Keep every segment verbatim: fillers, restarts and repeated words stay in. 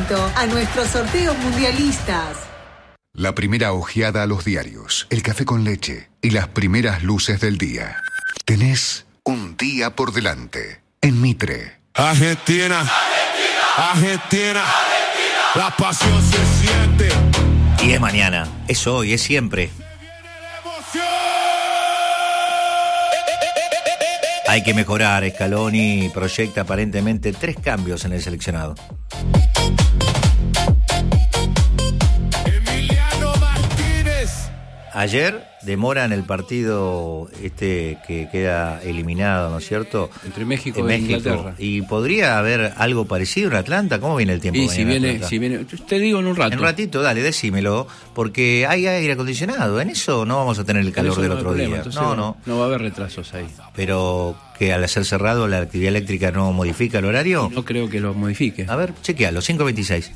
atento a nuestros sorteos mundialistas. La primera ojeada a los diarios, el café con leche y las primeras luces del día. Tenés un día por delante en Mitre. Argentina, Argentina, Argentina, la pasión se siente. Y es mañana, es hoy, es siempre. Hay que mejorar. Scaloni proyecta aparentemente tres cambios en el seleccionado. Ayer demoran el partido este que queda eliminado, ¿no es cierto? Entre México en e México. Inglaterra. Y podría haber algo parecido en Atlanta. ¿Cómo viene el tiempo? Y si viene, si viene, te digo en un rato. En un ratito, dale, decímelo, porque hay aire acondicionado. En eso no vamos a tener el calor del no otro problema, día. No, no. No va a haber retrasos ahí. Pero que al ser cerrado la actividad eléctrica no modifica el horario. No creo que lo modifique. A ver, chequealo, cinco veintiséis.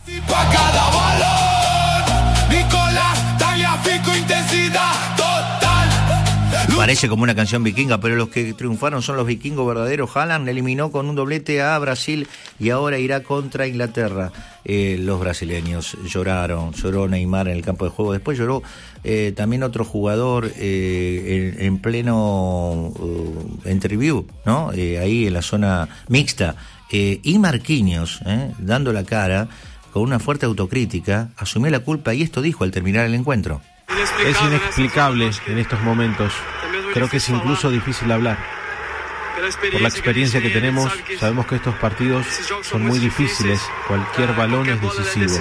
Parece como una canción vikinga, pero los que triunfaron son los vikingos verdaderos. Haaland eliminó con un doblete a Brasil y ahora irá contra Inglaterra. Eh, los brasileños lloraron, lloró Neymar en el campo de juego. Después lloró eh, también otro jugador eh, en, en pleno uh, interview, ¿no? Eh, ahí en la zona mixta. Eh, y Marquinhos, eh, dando la cara, con una fuerte autocrítica, asumió la culpa y esto dijo al terminar el encuentro. Es inexplicable en estos momentos. Creo que es incluso difícil hablar. Por la experiencia que tenemos, sabemos que estos partidos son muy difíciles. Cualquier balón es decisivo.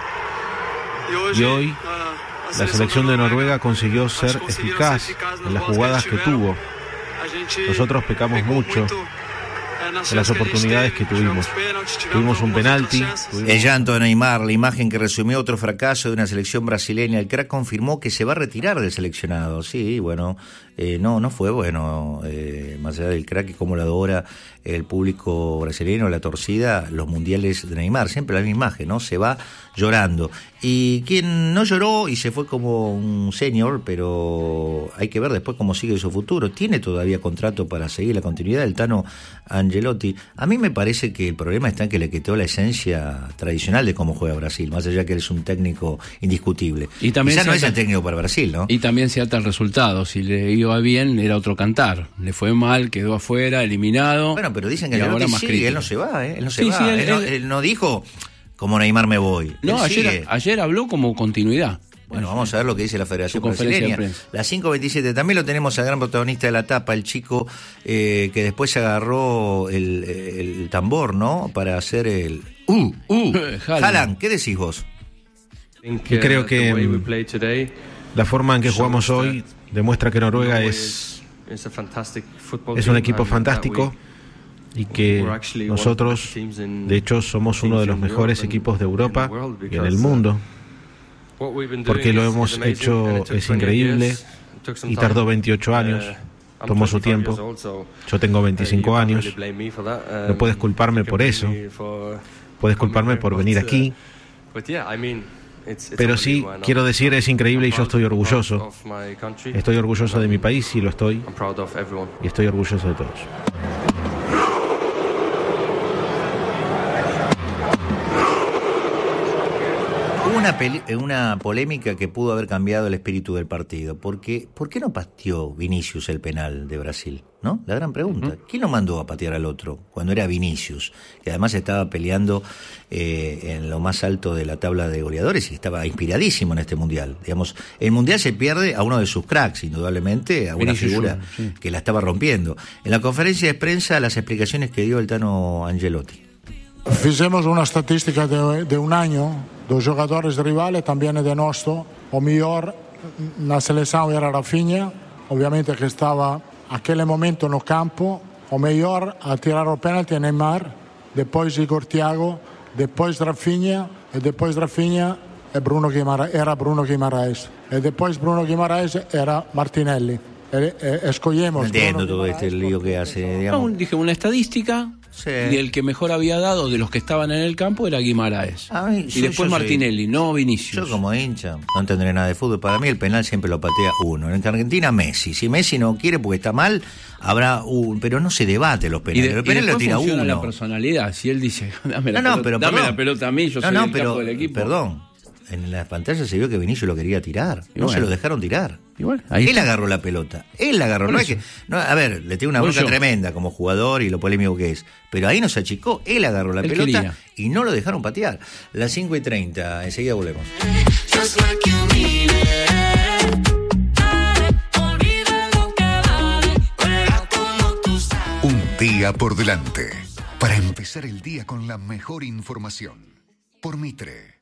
Y hoy, la selección de Noruega consiguió ser eficaz en las jugadas que tuvo. Nosotros pecamos mucho en las oportunidades que tuvimos. Tuvimos un penalti. Tuvimos... El llanto de Neymar, la imagen que resumió otro fracaso de una selección brasileña. El crack confirmó que se va a retirar del seleccionado. Sí, bueno, eh, no, no fue bueno, eh, más allá del crack y cómo lo adora el público brasileño, la torcida, los mundiales de Neymar, siempre la misma imagen, ¿no? Se va llorando. Y quien no lloró y se fue como un senior, pero hay que ver después cómo sigue su futuro. Tiene todavía contrato para seguir la continuidad del Tano Angelotti. A mí me parece que el problema está en que le quitó la esencia tradicional de cómo juega Brasil, más allá que él es un técnico indiscutible. Y también Quizá no es el técnico para Brasil, ¿no? Y también se ata el resultado. Si le iba bien, era otro cantar. Le fue mal, quedó afuera, eliminado. Bueno, pero dicen que Angelotti sigue, él no se va, ¿eh? Él no se sí, va. Sí, él, él, no, él... él no dijo, como Neymar me voy. No, ayer, ayer habló como continuidad. Bueno, vamos a ver lo que dice la Federación Brasileña. La cinco veintisiete, también lo tenemos al gran protagonista de la etapa, el chico eh, que después agarró el, el tambor, ¿no? Para hacer el... ¡Uh! ¡Uh! Haaland, ¿qué decís vos? Y creo que la forma en que jugamos hoy demuestra que Noruega es, es un equipo fantástico y que nosotros, de hecho, somos uno de los mejores equipos de Europa y en el mundo. Porque lo hemos hecho es increíble y tardó veintiocho años, tomó su tiempo. Yo tengo veinticinco años, no puedes culparme por eso, puedes culparme por venir aquí, pero sí, quiero decir, es increíble y yo estoy orgulloso. Estoy orgulloso de mi país y lo estoy, y estoy orgulloso de todos. Una, peli- una polémica que pudo haber cambiado el espíritu del partido. Porque, ¿por qué no pateó Vinicius el penal de Brasil? ¿No? La gran pregunta. Uh-huh. ¿Quién lo mandó a patear al otro cuando era Vinicius? Que además estaba peleando eh, en lo más alto de la tabla de goleadores y estaba inspiradísimo en este mundial. Digamos, el mundial se pierde a uno de sus cracks, indudablemente, a una Vinicius, figura sí. que la estaba rompiendo. En la conferencia de prensa, las explicaciones que dio el Tano Angelotti. Fizemos una statistica de, de un año dos jogadores rivales, también de nuestro. O mejor na seleção era Rafinha, obviamente que estaba aquel momento no campo. O mejor a tirar o penalti Neymar, depois Igor Thiago, depois Rafinha e depois Rafinha e Bruno Guimaraes, era Bruno Guimaraes. E depois Bruno Guimaraes era Martinelli. E, e, escogemos. No entiendo todo este lío que hace, digamos. No, dije una estadística Sí. Y el que mejor había dado de los que estaban en el campo era Guimaraes. Mí, y yo, después yo Martinelli, soy... no Vinicius. Yo como hincha no entenderé nada de fútbol. Para mí el penal siempre lo patea uno. En Argentina Messi. Si Messi no quiere porque está mal, habrá un... Pero no se debate los penales. De, el penal lo tira uno. La personalidad. Si él dice, dame, la, no, no, pelota, pero, dame perdón. la pelota a mí, yo no, soy no, el pero, campo del equipo. Perdón. En las pantallas se vio que Vinicius lo quería tirar. Y no bueno. se lo dejaron tirar. Y bueno, ahí él está. agarró la pelota. Él la agarró. No es que, no, a ver, le tiene una bronca tremenda como jugador y lo polémico que es. Pero ahí no se achicó. Él agarró la él pelota quería. Y no lo dejaron patear. Las cinco y treinta. Enseguida volvemos. Un día por delante. Para empezar el día con la mejor información. Por Mitre.